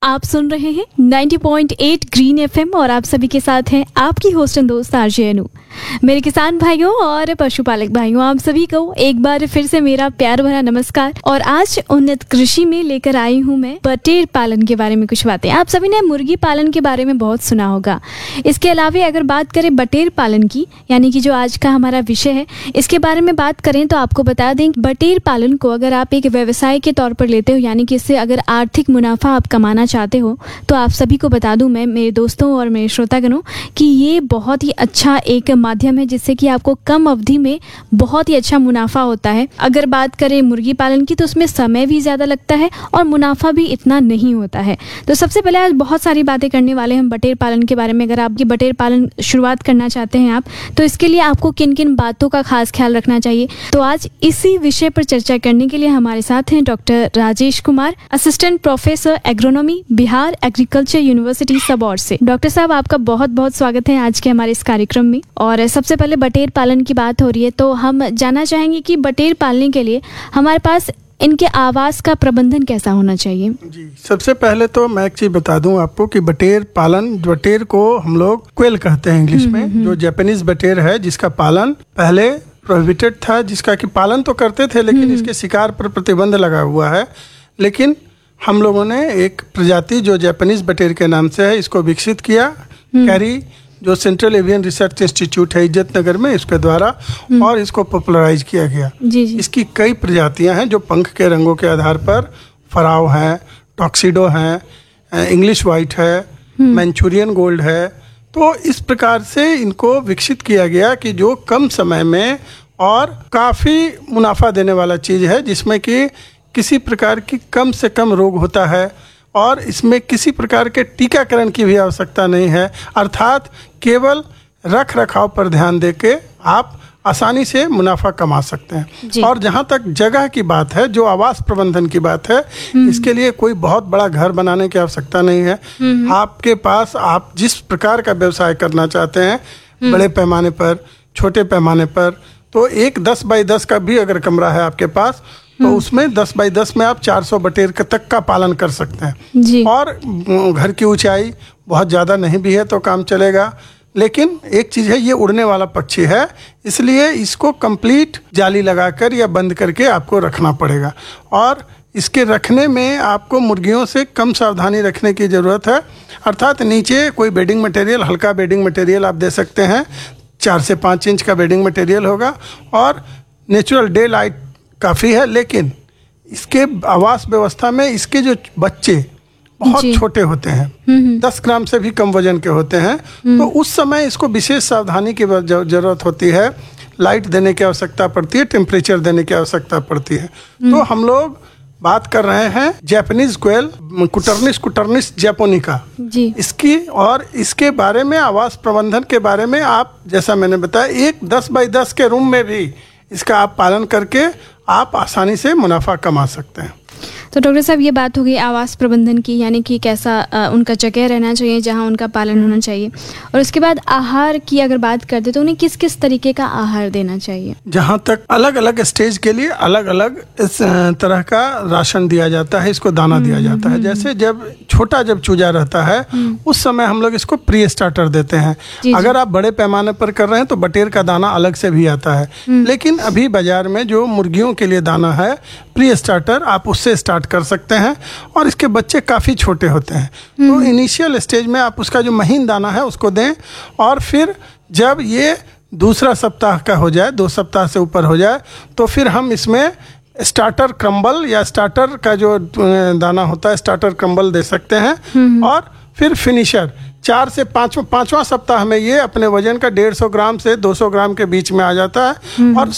आप सुन रहे हैं 90.8 ग्रीन एफएम और आप सभी के साथ हैं आपकी होस्ट एंड दोस्त आरजे अनु। मेरे किसान भाइयों और पशुपालक भाइयों, आप सभी को एक बार फिर से मेरा प्यार भरा नमस्कार। और आज उन्नत कृषि में लेकर आई हूँ मैं बटेर पालन के बारे में कुछ बातें। आप सभी ने मुर्गी पालन के बारे में बहुत सुना होगा। इसके अलावा अगर बात करें बटेर पालन की, यानी कि जो आज का हमारा विषय है, इसके बारे में बात करें तो आपको बता दें बटेर पालन को अगर आप एक व्यवसाय के तौर पर लेते हो, यानी कि इससे अगर आर्थिक मुनाफा आप कमाना चाहते हो, तो आप सभी को बता दूं मैं, मेरे दोस्तों और मेरे श्रोतागणों, कि ये बहुत ही अच्छा एक माध्यम है जिससे कि आपको कम अवधि में बहुत ही अच्छा मुनाफा होता है। अगर बात करें मुर्गी पालन की तो उसमें समय भी ज़्यादा लगता है और मुनाफा भी इतना नहीं होता है। तो सबसे पहले आज बहुत सारी बातें करने वाले हैं हम बटेर पालन के बारे में। अगर आपकी बटेर पालन शुरुआत करना चाहते हैं आप, तो इसके लिए आपको किन किन बातों का खास ख्याल रखना चाहिए, तो आज इसी विषय पर चर्चा करने के लिए हमारे साथ हैं doctor Rajesh Kumar, assistant professor agronomy, Bihar agriculture university Sabour से। डॉक्टर साहब, आपका बहुत बहुत स्वागत है आज के हमारे इस कार्यक्रम में। और सबसे पहले बटेर पालन की बात हो रही है तो हम जानना चाहेंगे कि बटेर पालने के लिए हमारे पास इनके आवास का प्रबंधन कैसा होना चाहिए। जी, सबसे पहले तो मैं एक चीज बता दूं आपको कि बटेर पालन, बटेर को हम लोग क्वेल कहते हैं इंग्लिश में, जो जापानीज बटेर है, जिसका पालन पहले प्रोहिबिटेड था, जिसका कि पालन तो करते थे लेकिन इसके शिकार पर प्रतिबंध लगा हुआ है। लेकिन हम लोगों ने एक प्रजाति जो जापानीज बटेर के नाम से है, इसको विकसित किया। कैरी, जो सेंट्रल एवियन रिसर्च इंस्टीट्यूट है इज्जत नगर में, इसके द्वारा, और इसको पॉपुलराइज किया गया। जी जी। इसकी कई प्रजातियां हैं जो पंख के रंगों के आधार पर फराव है, टॉक्सिडो है, इंग्लिश वाइट है, मैंचूरियन गोल्ड है। तो इस प्रकार से इनको विकसित किया गया कि जो कम समय में और काफ़ी मुनाफा देने वाला चीज़ है, जिसमें कि किसी प्रकार की कम से कम रोग होता है और इसमें किसी प्रकार के टीकाकरण की भी आवश्यकता नहीं है। अर्थात केवल रख रखाव पर ध्यान देके आप आसानी से मुनाफा कमा सकते हैं। और जहाँ तक जगह की बात है, जो आवास प्रबंधन की बात है, इसके लिए कोई बहुत बड़ा घर बनाने की आवश्यकता नहीं है। आपके पास आप जिस प्रकार का व्यवसाय करना चाहते हैं, बड़े पैमाने पर, छोटे पैमाने पर, तो एक 10 बाई 10 का भी अगर कमरा है आपके पास, तो उसमें 10 बाई 10 में आप 400 बटेर तक का पालन कर सकते हैं जी। और घर की ऊंचाई बहुत ज़्यादा नहीं भी है तो काम चलेगा। लेकिन एक चीज़ है, ये उड़ने वाला पक्षी है, इसलिए इसको कंप्लीट जाली लगाकर या बंद करके आपको रखना पड़ेगा। और इसके रखने में आपको मुर्गियों से कम सावधानी रखने की ज़रूरत है। अर्थात नीचे कोई बेडिंग मटेरियल, हल्का बेडिंग मटेरियल आप दे सकते हैं, 4 से 5 इंच का बेडिंग मटेरियल होगा, और नेचुरल डे लाइट काफ़ी है। लेकिन इसके आवास व्यवस्था में इसके जो बच्चे बहुत छोटे होते हैं, 10 ग्राम से भी कम वजन के होते हैं, तो उस समय इसको विशेष सावधानी की जरूरत होती है। लाइट देने की आवश्यकता पड़ती है, टेम्परेचर देने की आवश्यकता पड़ती है। तो हम लोग बात कर रहे हैं जापानीज क्वेल, कुटर्निस जापोनिका जी, इसकी। और इसके बारे में, आवास प्रबंधन के बारे में, आप जैसा मैंने बताया, एक 10 बाई 10 के रूम में भी इसका आप पालन करके आप आसानी से मुनाफा कमा सकते हैं। तो डॉक्टर साहब, ये बात हो गई आवास प्रबंधन की, यानी कि कैसा उनका जगह रहना चाहिए जहाँ उनका पालन होना चाहिए। और उसके बाद आहार की अगर बात करते तो उन्हें किस किस तरीके का आहार देना चाहिए। जहाँ तक अलग अलग स्टेज के लिए अलग अलग इस तरह का राशन दिया जाता है, इसको दाना दिया जाता है। जैसे जब चूजा रहता है, उस समय हम लोग इसको प्री स्टार्टर देते हैं। अगर आप बड़े पैमाने पर कर रहे हैं तो बटेर का दाना अलग से भी आता है। लेकिन अभी बाजार में जो मुर्गियों के लिए दाना है प्री स्टार्टर, आप उससे स्टार्ट कर सकते हैं। और इसके बच्चे काफ़ी छोटे होते हैं, तो इनिशियल स्टेज में आप उसका जो महीन दाना है उसको दें। और फिर जब ये दूसरा सप्ताह का हो जाए, 2 सप्ताह से ऊपर हो जाए, तो फिर हम इसमें स्टार्टर क्रम्बल या स्टार्टर का जो दाना होता है, स्टार्टर क्रम्बल दे सकते हैं। और फिर फिनिशर 4 से 5वां सप्ताह में ये अपने वजन का 150 ग्राम से 200 ग्राम के बीच में आ जाता है। और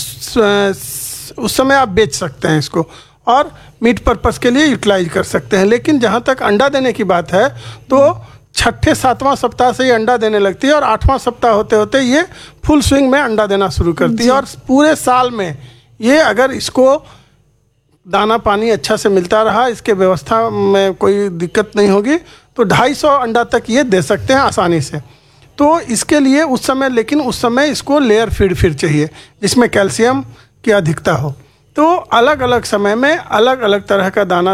उस समय आप बेच सकते हैं इसको और मीट पर्पस के लिए यूटिलाइज कर सकते हैं। लेकिन जहाँ तक अंडा देने की बात है, तो 6-7वां सप्ताह से ये अंडा देने लगती है और 8वां सप्ताह होते होते ये फुल स्विंग में अंडा देना शुरू करती है। और पूरे साल में ये, अगर इसको दाना पानी अच्छा से मिलता रहा, इसके व्यवस्था में कोई दिक्कत नहीं होगी, तो 250 अंडा तक ये दे सकते हैं आसानी से। तो इसके लिए उस समय इसको लेयर फीड फिर चाहिए, जिसमें कैल्शियम की अधिकता हो। तो अलग अलग समय में अलग अलग तरह का दाना